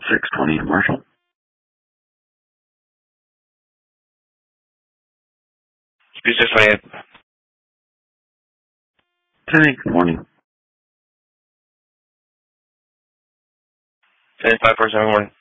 620 Marshall. Speed 628. 10-8, good morning. 10-547, good morning.